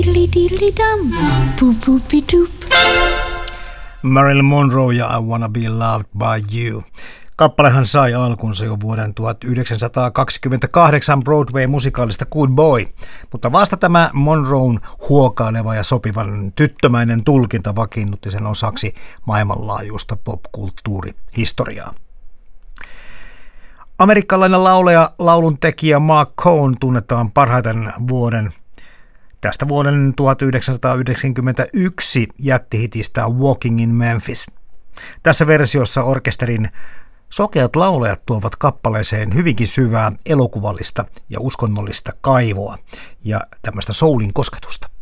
Marilyn Monroe ja I Wanna Be Loved by You. Kappalehan sai alkunsa jo vuoden 1928 Broadway-musikaalista Good Boy, mutta vasta tämä Monroen huokaileva ja sopivan tyttömäinen tulkinta vakiinnutti sen osaksi maailmanlaajuista popkulttuurihistoriaa. Amerikkalainen laulaja, lauluntekijä Marc Cohn tunnetaan parhaiten tästä vuoden 1991 jättihitistä Walking in Memphis. Tässä versiossa orkesterin sokeat laulajat tuovat kappaleeseen hyvinkin syvää elokuvallista ja uskonnollista kaivoa ja tämmöistä soulin kosketusta.